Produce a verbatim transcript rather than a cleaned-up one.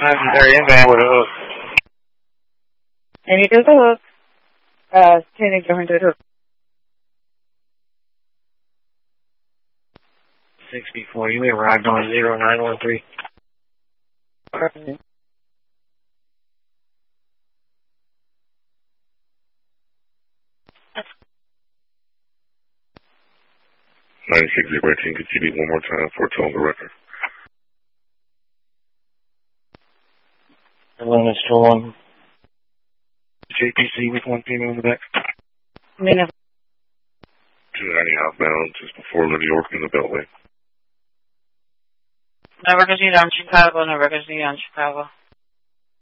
I'm very inbound with a hook. And you do the hook. Uh, Kenny, go into the hook. sixty-four, you arrived on zero nine one three. Okay. ninety-six zero eighteen, could you be one more time for a tone the record? Atlanta still on J P C with one female in the back. Mina. two ninety outbound, just before New York in the Beltway. No records needed on Chicago, no records needed on Chicago.